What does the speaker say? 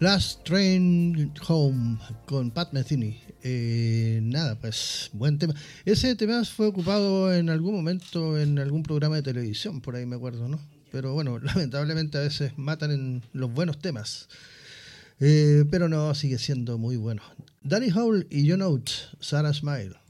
Last Train Home con Pat Metheny. Nada, pues buen tema. Ese tema fue ocupado en algún momento en algún programa de televisión, por ahí me acuerdo, ¿no? Pero bueno, lamentablemente a veces matan en los buenos temas. Pero no, sigue siendo muy bueno. Danny Howell y John Oates, Sarah Smile.